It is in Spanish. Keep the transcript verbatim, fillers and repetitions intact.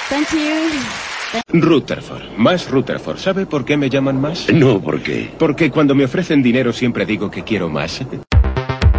Thank you. Rutherford, más Rutherford. ¿Sabe por qué me llaman más? No, ¿por qué? Porque cuando me ofrecen dinero siempre digo que quiero más.